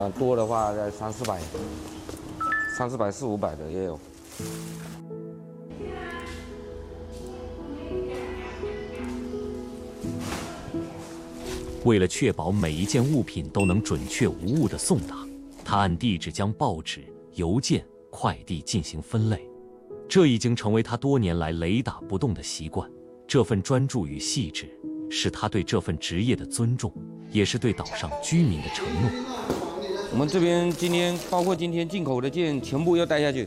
多的话在300-400，400-500的也有。 为了确保每一件物品都能准确无误地送达，他按地址将报纸、邮件、快递进行分类，这已经成为他多年来雷打不动的习惯。这份专注与细致，是他对这份职业的尊重，也是对岛上居民的承诺。 我们这边包括今天进口的件，全部要带下去。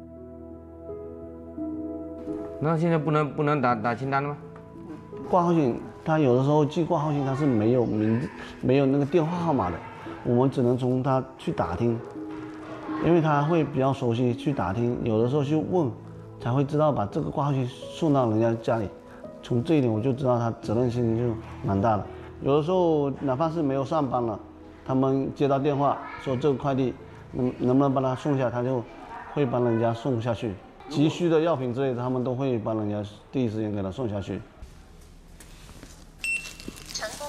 那现在不能打清单了吗？ 挂号信，他有的时候寄挂号信，他是没有那个电话号码的，我们只能从他去打听，因为他会比较熟悉去打听，有的时候去问，才会知道把这个挂号信送到人家家里。从这一点我就知道他责任心就蛮大的。有的时候哪怕是没有上班了，他们接到电话说这个快递能不能帮他送下，他就会帮人家送下去。急需的药品之类的，他们都会帮人家第一时间给他送下去。 成功。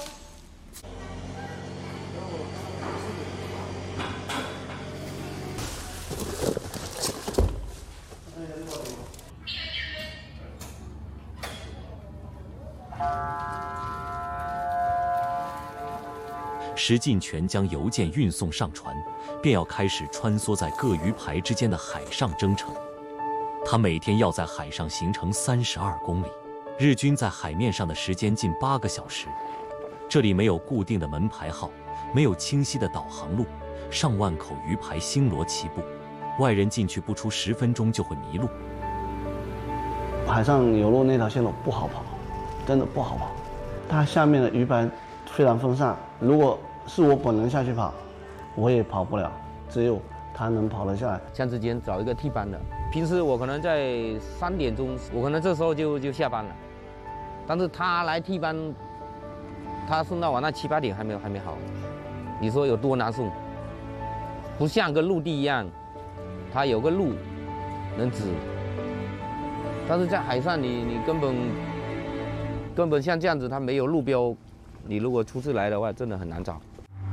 石进全将邮件运送上船，便要开始穿梭在各鱼排之间的海上征程。他每天要在海上行程32公里，日均在海面上的时间近8个小时。这里没有固定的门牌号，没有清晰的导航路，上万口鱼排星罗棋布，外人进去不出10分钟就会迷路。 海上有路那条线路不好跑，真的不好跑。它下面的鱼排非常分散，如果是我本人下去跑，我也跑不了，只有他能跑得下来。 像之前找一个替班的，平时我可能在3点钟，我可能这时候就下班了，但是他来替班，他送到晚上7、8点还没好，你说有多难送？不像跟陆地一样，它有个路能指，但是在海上你根本像这样子，它没有路标，你如果初次来的话，真的很难找。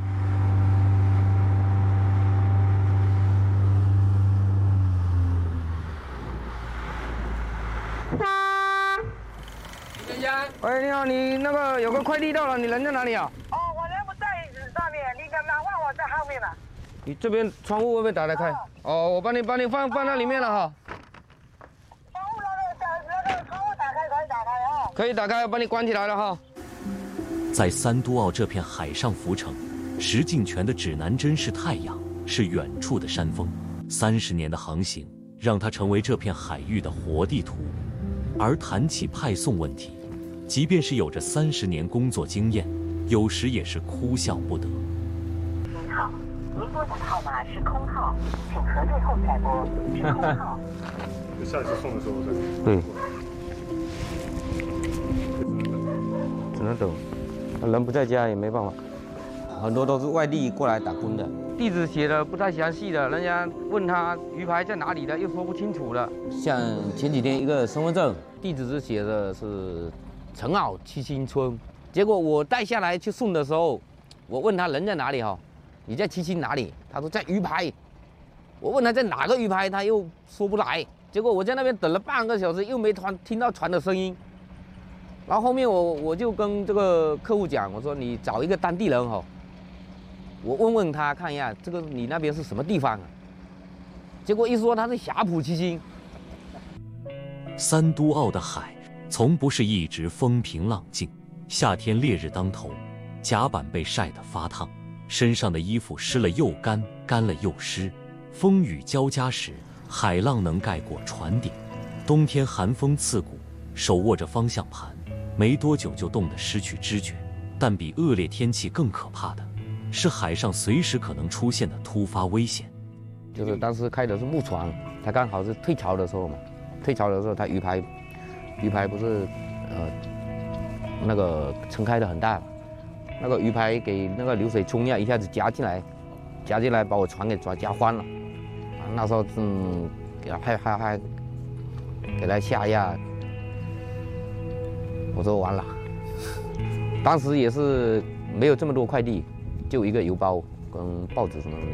喂，你好，你那个有个快递到了，你人在哪里啊？ 哦，我人不在椅子上面，你干嘛问我在后面了？ 你这边窗户会不会打得开？哦，我帮你放在里面了哈。 窗户那个窗户打开可以打开哦。 可以打开，我帮你关起来了哈。 在三都澳这片海上浮城，石进全的指南针是太阳，是远处的山峰。30年的航行，让他成为这片海域的活地图。而谈起派送问题，即便是有着30年工作经验，有时也是哭笑不得。 您好，您拨打的号码是空号，请核对后再拨，是空号。 就下一次送的时候再。 对。只能等，人不在家也没办法。很多都是外地过来打工的，地址写的不太详细的，人家问他鱼排在哪里的，又说不清楚了。像前几天一个身份证，地址是写的是陈澳七星村，结果我带下来去送的时候，我问他人在哪里哈，你在七星哪里？他说在鱼排。我问他在哪个鱼排，他又说不来。结果我在那边等了半个小时，又没听到船的声音。然后后面我就跟这个客户讲，我说你找一个当地人哈，我问问他看一下，这个你那边是什么地方啊？结果一说他是霞浦七星。 三都澳的海从不是一直风平浪静，夏天烈日当头，甲板被晒得发烫，身上的衣服湿了又干，干了又湿。风雨交加时，海浪能盖过船顶。冬天寒风刺骨，手握着方向盘，没多久就冻得失去知觉。但比恶劣天气更可怕的是海上随时可能出现的突发危险。 就是当时开的是木船，它刚好是退潮的时候嘛，退潮的时候它鱼排不是那个撑开的很大，那个鱼排给那个流水冲压一下子夹进来把我船给夹翻了。那时候给他还给他下压，我说完了。当时也是没有这么多快递，就一个邮包跟报纸什么的。